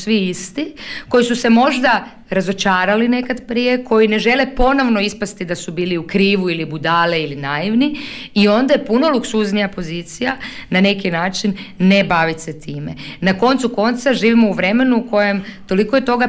svi isti, koji su se možda razočarali nekad prije, koji ne žele ponovno ispasti da su bili u krivu ili budale ili naivni, i onda je puno luksuznija pozicija na neki način ne baviti se time. Na koncu konca živimo u vremenu u kojem toliko je toga